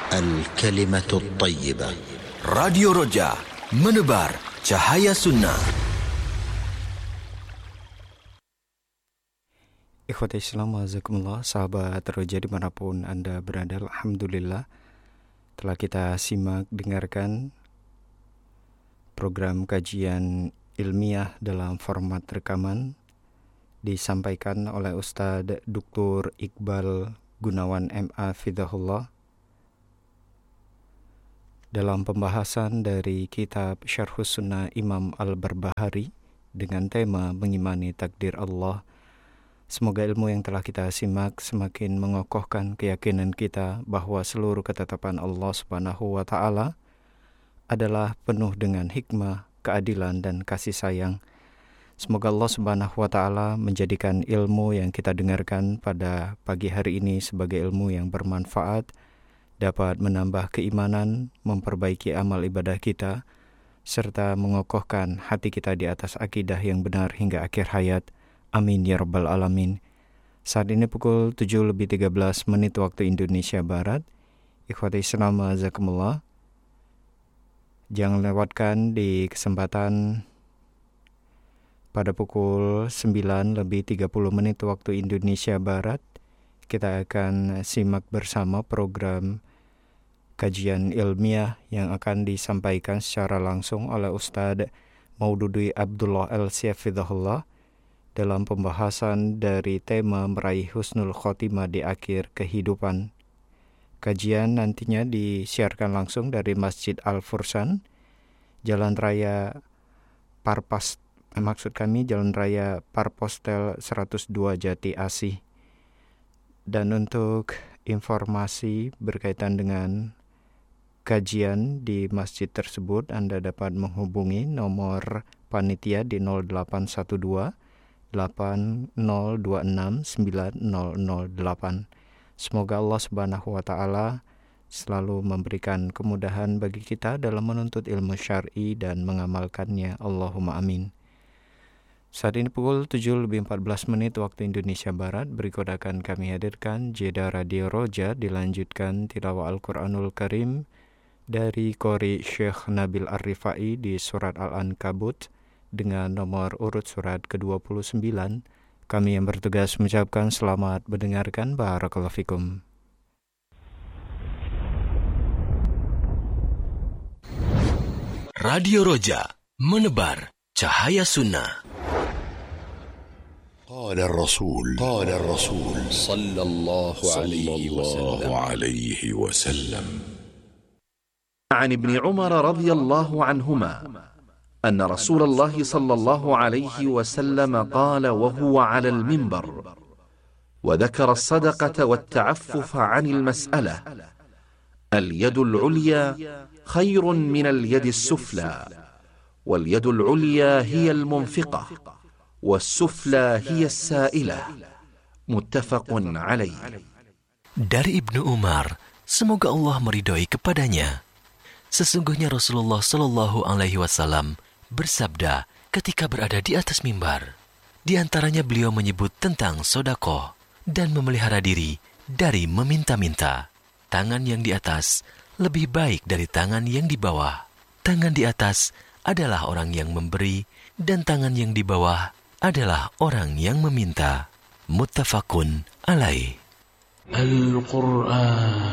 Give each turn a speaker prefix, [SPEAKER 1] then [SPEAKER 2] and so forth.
[SPEAKER 1] الكلمة الطيبة.
[SPEAKER 2] Radio Roja, menebar cahaya sunnah.
[SPEAKER 3] Ikhwati Islam, wazakumullah, sahabat Roja dimanapun Anda berada, alhamdulillah telah kita simak dengarkan program kajian ilmiah dalam format rekaman disampaikan oleh Ustadz Dr. Iqbal Gunawan MA Fidahullah dalam pembahasan dari kitab Syarhus Sunnah Imam Al-Barbahari dengan tema mengimani takdir Allah. Semoga ilmu yang telah kita simak semakin mengokohkan keyakinan kita bahwa seluruh ketetapan Allah Subhanahu wa Ta'ala adalah penuh dengan hikmah, keadilan, dan kasih sayang. Semoga Allah Subhanahu wa Ta'ala menjadikan ilmu yang kita dengarkan pada pagi hari ini sebagai ilmu yang bermanfaat, dapat menambah keimanan, memperbaiki amal ibadah kita, serta mengokohkan hati kita di atas akidah yang benar hingga akhir hayat. Amin ya rabbal alamin. Saat ini pukul 7:13 waktu Indonesia Barat. Ikhwati Islam, jazakumullah. Jangan lewatkan di kesempatan pada pukul 9:30 waktu Indonesia Barat. Kita akan simak bersama program kajian ilmiah yang akan disampaikan secara langsung oleh Ustadz Maududi Abdullah Al-Syafidahullah dalam pembahasan dari tema meraih husnul khotimah di akhir kehidupan. Kajian nantinya disiarkan langsung dari Masjid Al-Fursan, Jalan Raya Jalan Raya Parpostel 102 Jati Asih. Dan untuk informasi berkaitan dengan kajian di masjid tersebut, Anda dapat menghubungi nomor panitia di 0812 8026 9008. Semoga Allah Subhanahu wa Ta'ala selalu memberikan kemudahan bagi kita dalam menuntut ilmu syar'i dan mengamalkannya. Allahumma amin. Saat ini pukul 7:14 waktu Indonesia Barat. Berikut akan kami hadirkan jeda Radio Roja, dilanjutkan tilawah Al-Quranul Karim dari Qori Syekh Nabil Ar-Rifai di surat Al-Ankabut dengan nomor urut surat ke-29. Kami yang bertugas mengucapkan selamat mendengarkan. Barakallahu fikum.
[SPEAKER 2] Radio Roja, menebar cahaya sunnah.
[SPEAKER 1] قال الرسول صلى الله عليه وسلم
[SPEAKER 4] عن ابن عمر رضي الله عنهما أن رسول الله صلى الله عليه وسلم قال وهو على المنبر وذكر الصدقة والتعفف عن المسألة: اليد العليا خير من اليد السفلى، واليد العليا هي المنفقة، والسفلى هي السائلة. متفق عليه.
[SPEAKER 2] Dari Ibnu Umar, semoga Allah meridhoi kepadanya, sesungguhnya Rasulullah Shallallahu Alaihi Wasallam bersabda ketika berada di atas mimbar. Di antaranya beliau menyebut tentang sedekah dan memelihara diri dari meminta-minta. Tangan yang di atas lebih baik dari tangan yang di bawah. Tangan di atas adalah orang yang memberi, dan tangan yang di bawah adalah orang yang meminta. Muttafaqun alaih. Al-Quran